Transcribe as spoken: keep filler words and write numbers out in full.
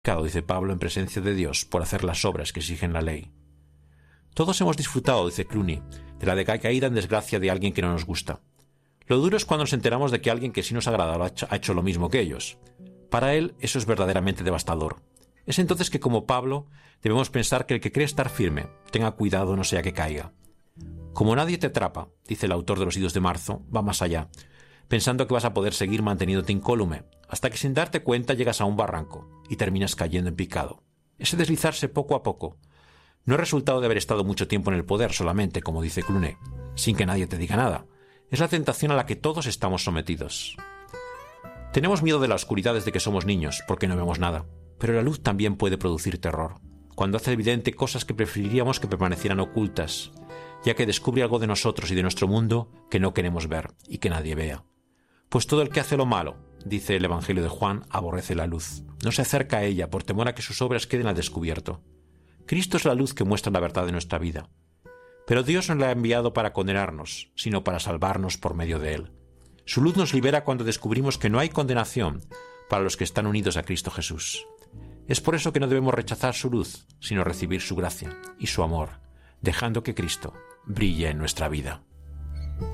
dice Pablo, en presencia de Dios por hacer las obras que exigen la ley. Todos hemos disfrutado, dice Cluny, de la decaída en desgracia de alguien que no nos gusta. Lo duro es cuando nos enteramos de que alguien que sí nos agrada ha hecho, ha hecho lo mismo que ellos. Para él eso es verdaderamente devastador. Es entonces que, como Pablo, debemos pensar que el que cree estar firme, tenga cuidado no sea que caiga. Como nadie te atrapa, dice el autor de Los Idus de Marzo, va más allá, pensando que vas a poder seguir manteniéndote incólume, hasta que sin darte cuenta llegas a un barranco y terminas cayendo en picado. Ese deslizarse poco a poco no es resultado de haber estado mucho tiempo en el poder solamente, como dice Cluny, sin que nadie te diga nada. Es la tentación a la que todos estamos sometidos. Tenemos miedo de la oscuridad desde que somos niños, porque no vemos nada, pero la luz también puede producir terror, cuando hace evidente cosas que preferiríamos que permanecieran ocultas, ya que descubre algo de nosotros y de nuestro mundo que no queremos ver y que nadie vea. Pues todo el que hace lo malo, dice el Evangelio de Juan, aborrece la luz. No se acerca a ella por temor a que sus obras queden al descubierto. Cristo es la luz que muestra la verdad de nuestra vida. Pero Dios no la ha enviado para condenarnos, sino para salvarnos por medio de Él. Su luz nos libera cuando descubrimos que no hay condenación para los que están unidos a Cristo Jesús. Es por eso que no debemos rechazar su luz, sino recibir su gracia y su amor, dejando que Cristo brille en nuestra vida.